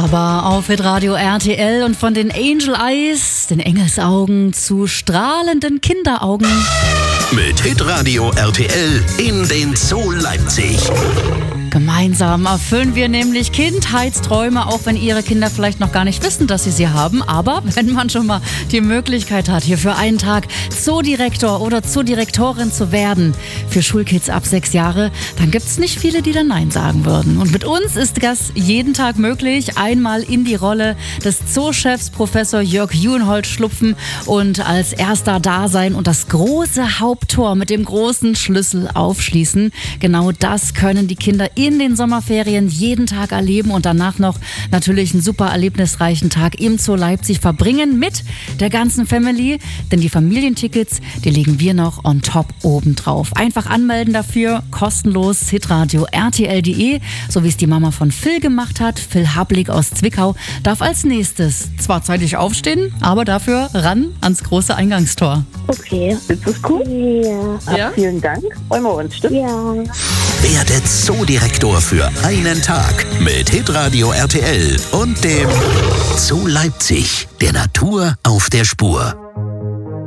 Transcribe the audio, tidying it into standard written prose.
Aber auf Hitradio RTL und von den Angel Eyes, den Engelsaugen zu strahlenden Kinderaugen. Mit Hitradio RTL in den Zoo Leipzig. Gemeinsam erfüllen wir nämlich Kindheitsträume, auch wenn Ihre Kinder vielleicht noch gar nicht wissen, dass Sie sie haben. Aber wenn man schon mal die Möglichkeit hat, hier für einen Tag Zoodirektor oder Zoodirektorin zu werden für Schulkids ab 6 Jahre, dann gibt es nicht viele, die dann Nein sagen würden. Und mit uns ist das jeden Tag möglich. Einmal in die Rolle des Zoochefs Professor Jörg Juenhold schlüpfen und als erster da sein und das große Haupttor mit dem großen Schlüssel aufschließen. Genau das können die Kinder in den Sommerferien jeden Tag erleben und danach noch natürlich einen super erlebnisreichen Tag im Zoo Leipzig verbringen mit der ganzen Family. Denn die Familientickets, die legen wir noch on top oben drauf. Einfach anmelden dafür, kostenlos, hitradio rtl.de, so wie es die Mama von Phil gemacht hat. Phil Hablig aus Zwickau darf als nächstes zwar zeitig aufstehen, aber dafür ran ans große Eingangstor. Okay. Ist das cool? Ja. Vielen Dank. Freuen wir uns, stimmt? Ja. Werde Zoodirektor für einen Tag mit Hitradio RTL und dem Zoo Leipzig, der Natur auf der Spur.